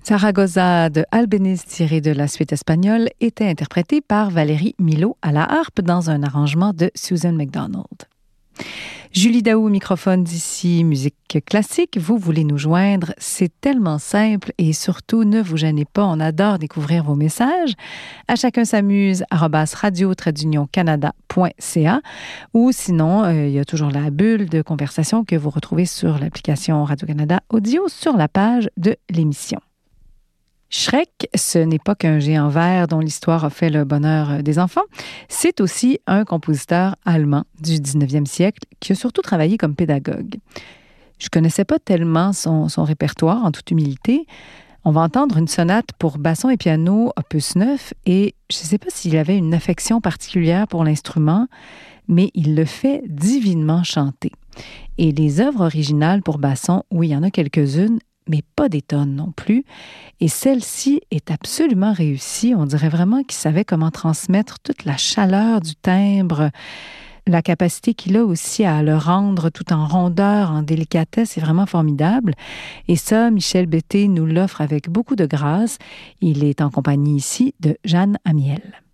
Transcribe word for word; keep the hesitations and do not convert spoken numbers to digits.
Zaragoza de Albéniz, tiré de la suite espagnole, était interprété par Valérie Milot à la harpe dans un arrangement de Susan MacDonald. Julie Daou, microphone d'ici, musique classique. Vous voulez nous joindre, c'est tellement simple et surtout, ne vous gênez pas, on adore découvrir vos messages. À chacun s'amuse, arobase radio trait canada point c a ou sinon, euh, il y a toujours la bulle de conversation que vous retrouvez sur l'application Radio-Canada Audio sur la page de l'émission. Shrek, ce n'est pas qu'un géant vert dont l'histoire a fait le bonheur des enfants. C'est aussi un compositeur allemand du dix-neuvième siècle qui a surtout travaillé comme pédagogue. Je ne connaissais pas tellement son, son répertoire, en toute humilité. On va entendre une sonate pour basson et piano, opus neuf, et je ne sais pas s'il avait une affection particulière pour l'instrument, mais il le fait divinement chanter. Et les œuvres originales pour basson, oui, il y en a quelques-unes, mais pas des tonnes non plus. Et celle-ci est absolument réussie. On dirait vraiment qu'il savait comment transmettre toute la chaleur du timbre, la capacité qu'il a aussi à le rendre tout en rondeur, en délicatesse, c'est vraiment formidable. Et ça, Michel Bété nous l'offre avec beaucoup de grâce. Il est en compagnie ici de Jeanne Amiel.